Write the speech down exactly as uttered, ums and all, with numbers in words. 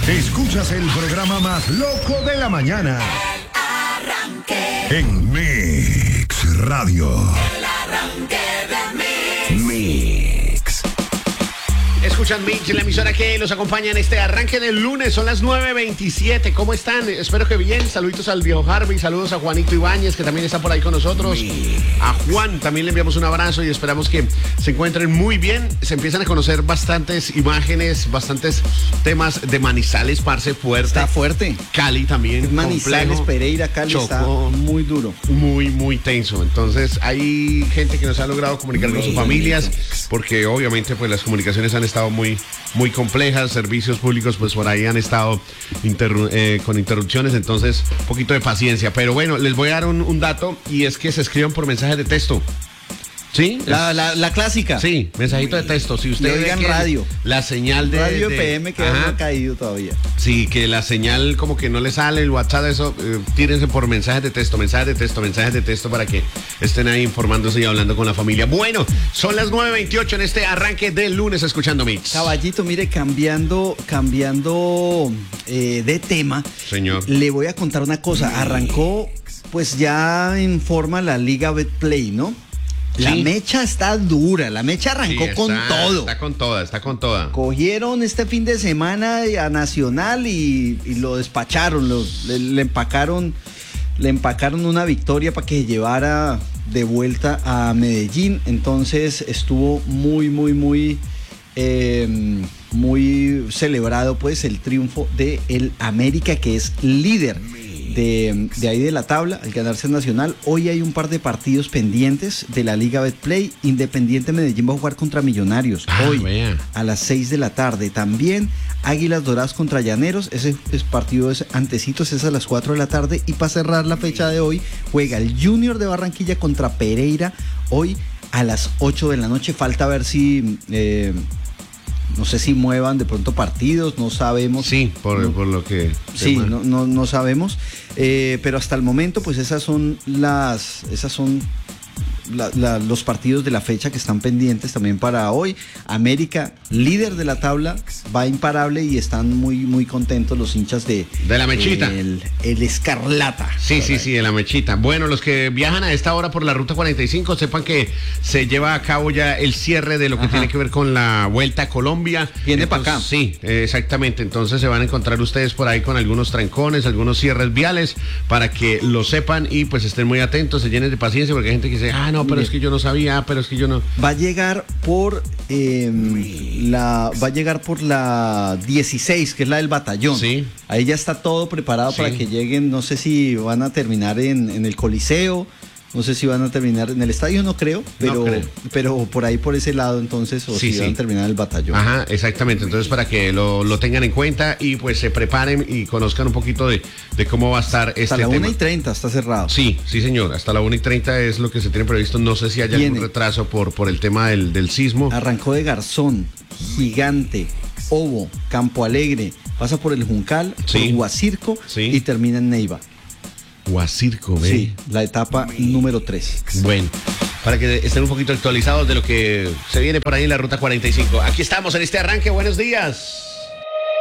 Escuchas el programa más loco de la mañana. El arranque. En Mix Radio. El arranque de Mix. Mix. Escuchan Mix, la emisora que los acompaña en este arranque del lunes. Son las nueve veintisiete. ¿Cómo están? Espero que bien. Saluditos al viejo Harvey. Saludos a Juanito Ibáñez, que también está por ahí con nosotros. A Juan también le enviamos un abrazo y esperamos que se encuentren muy bien. Se empiezan a conocer bastantes imágenes, bastantes temas de Manizales, parce, fuerte. Está fuerte. Cali también. Manizales, complejo. Pereira, Cali Chocó. está muy duro. Muy, muy tenso. Entonces hay gente que nos ha logrado comunicar con sus familias, porque obviamente pues las comunicaciones han estado muy, muy complejas. Servicios públicos pues por ahí han estado interru- eh, con interrupciones, entonces un poquito de paciencia. Pero bueno, les voy a dar un, un dato, y es que se escriban por mensajes de texto. ¿Sí? La, la, la clásica. Sí, mensajito de texto. Si Le usted ve oigan que radio. la señal de... Radio de- P M que Ajá. no ha caído todavía. Sí, que la señal como que no le sale el WhatsApp, eso, eh, tírense por mensajes de texto, mensajes de texto, mensajes de texto para que estén ahí informándose y hablando con la familia. Bueno, son las nueve veintiocho en este arranque del lunes escuchando Mix. Caballito, mire, cambiando, cambiando eh, de tema. Señor. Le voy a contar una cosa. Arrancó pues ya en forma la Liga Betplay, ¿no? La Sí. mecha está dura, la mecha arrancó Sí, con está- todo. Está con toda, está con toda. Cogieron este fin de semana a Nacional y, y lo despacharon, lo- le, le empacaron, le empacaron una victoria para que llevara de vuelta a Medellín. Entonces estuvo muy, muy, muy, eh, muy celebrado pues el triunfo de el América, que es líder de, de ahí de la tabla al ganarse el Nacional. Hoy hay un par de partidos pendientes de la Liga Betplay. Independiente Medellín va a jugar contra Millonarios Ah, hoy vea. a las seis de la tarde. También Águilas Doradas contra Llaneros. Ese, ese partido es antecitos, es a las cuatro de la tarde. Y para cerrar la fecha de hoy, juega el Junior de Barranquilla contra Pereira hoy a las ocho de la noche. Falta ver si... eh, no sé si muevan de pronto partidos, no sabemos. Sí, por, No- por lo que... Sí, tema. no, no, no sabemos, eh, pero hasta el momento pues esas son las, esas son la- la- los partidos de la fecha que están pendientes también para hoy. América, líder de la tabla, va imparable y están muy, muy contentos los hinchas de... De la mechita. El, el Escarlata. Sí, sí, sí, de la mechita. Bueno, los que viajan a esta hora por la ruta cuarenta y cinco, sepan que se lleva a cabo ya el cierre de lo que Ajá. tiene que ver con la Vuelta a Colombia. Viene pa' Entonces, acá. Sí, eh, exactamente. Entonces se van a encontrar ustedes por ahí con algunos trancones, algunos cierres viales, para que lo sepan y pues estén muy atentos, se llenen de paciencia, porque hay gente que dice, ah, no, pero Mire. es que yo no sabía, ah, pero es que yo no... Va a llegar por eh, la va a llegar por la dieciséis, que es la del batallón. Sí. Ahí ya está todo preparado Sí. para que lleguen. No sé si van a terminar en, en el Coliseo, no sé si van a terminar en el estadio, no creo, pero, No creo. pero por ahí por ese lado entonces, o Sí, si sí. van a terminar en el batallón. Ajá, exactamente. Entonces, para que lo, lo tengan en cuenta y pues se preparen y conozcan un poquito de, de cómo va a estar este Hasta la tema. una y treinta está cerrado. Sí, sí, señor. Hasta la una y treinta es lo que se tiene previsto. No sé si haya Viene. algún retraso por, por el tema del, del sismo. Arrancó de Garzón, Gigante, Ovo, Campo Alegre, pasa por el Juncal, Sí. por Guacirco Sí. y termina en Neiva. Guacirco, ve. Sí, la etapa número tres. Bueno, para que estén un poquito actualizados de lo que se viene por ahí en la ruta cuarenta y cinco. Aquí estamos en este arranque. Buenos días.